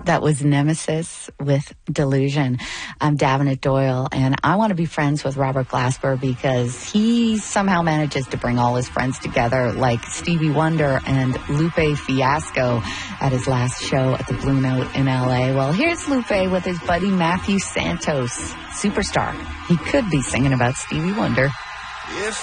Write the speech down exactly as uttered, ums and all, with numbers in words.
That was Nemesis with Delusion. I'm Davenant Doyle, and I want to be friends with Robert Glasper because he somehow manages to bring all his friends together, like Stevie Wonder and Lupe Fiasco at his last show at the Blue Note in L A. Well, here's Lupe with his buddy Matthew Santos, Superstar. He could be singing about Stevie Wonder. If